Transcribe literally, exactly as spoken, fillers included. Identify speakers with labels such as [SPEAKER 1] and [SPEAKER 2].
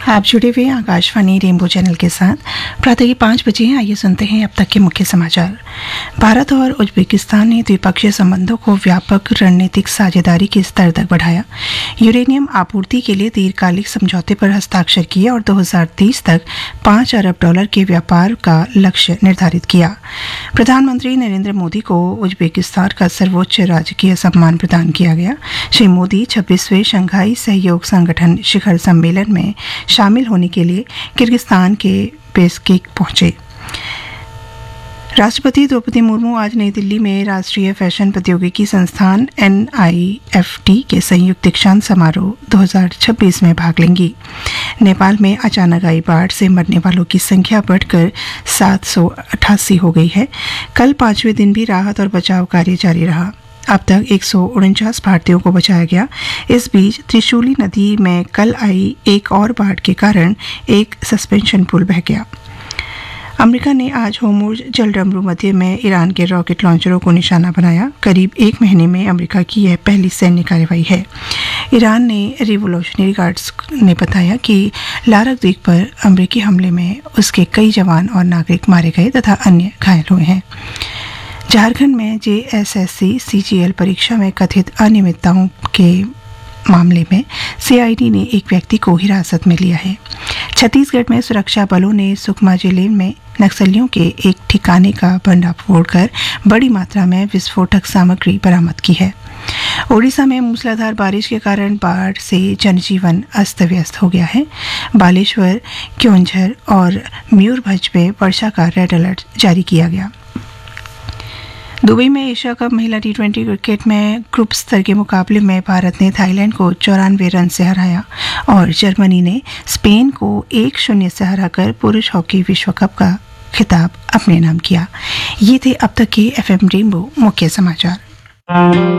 [SPEAKER 1] आप जुड़े हुए आकाशवाणी रेनबो चैनल के साथ। प्रातः के पाँच बजे हैं। आइए सुनते हैं अब तक के मुख्य समाचार। भारत और उज्बेकिस्तान ने द्विपक्षीय संबंधों को व्यापक रणनीतिक साझेदारी के स्तर तक बढ़ाया। यूरेनियम आपूर्ति के लिए दीर्घकालिक समझौते पर हस्ताक्षर किए और दो हज़ार तीस तक पाँच अरब डॉलर के व्यापार का लक्ष्य निर्धारित किया। प्रधानमंत्री नरेंद्र मोदी को उज्बेकिस्तान का सर्वोच्च राजकीय सम्मान प्रदान किया गया। श्री मोदी छब्बीसवें शंघाई सहयोग संगठन शिखर सम्मेलन में शामिल होने के लिए किर्गिस्तान के बिश्केक पहुंचे। राष्ट्रपति द्रौपदी मुर्मू आज नई दिल्ली में राष्ट्रीय फैशन प्रौद्योगिकी संस्थान एन आई एफ टी के संयुक्त दीक्षांत समारोह दो हज़ार छब्बीस में भाग लेंगी। नेपाल में अचानक आई बाढ़ से मरने वालों की संख्या बढ़कर सात सौ अठासी हो गई है। कल पांचवें दिन भी राहत और बचाव कार्य जारी रहा। अब तक एक सौ उनचास भारतीयों को बचाया गया। इस बीच त्रिशूली नदी में कल आई एक और बाढ़ के कारण एक सस्पेंशन पुल बह गया। अमेरिका ने आज होर्मुज जलडमरू मध्य में ईरान के रॉकेट लॉन्चरों को निशाना बनाया। करीब एक महीने में अमेरिका की यह पहली सैन्य कार्रवाई है। ईरान ने रिवोल्यूशनरी गार्ड्स ने बताया कि लारक द्वीप पर अमेरिकी हमले में उसके कई जवान और नागरिक मारे गए तथा अन्य घायल हुए हैं। झारखंड में जे एस एस सी सी जी एल परीक्षा में कथित अनियमितताओं के मामले में सी आई डी ने एक व्यक्ति को हिरासत में लिया है। छत्तीसगढ़ में सुरक्षा बलों ने सुकमा जिले में नक्सलियों के एक ठिकाने का भंडाफोड़ कर बड़ी मात्रा में विस्फोटक सामग्री बरामद की है। ओडिशा में मूसलाधार बारिश के कारण बाढ़ से जनजीवन अस्त व्यस्त हो गया है। बालेश्वर, क्योंझर और मयूरभंज में वर्षा का रेड अलर्ट जारी किया गया। दुबई में एशिया कप महिला टी ट्वेंटी क्रिकेट में ग्रुप स्तर के मुकाबले में भारत ने थाईलैंड को चौरानवे रन से हराया और जर्मनी ने स्पेन को एक शून्य से हराकर पुरुष हॉकी विश्व कप का खिताब अपने नाम किया। ये थे अब तक के एफ एम रेनबो मुख्य समाचार।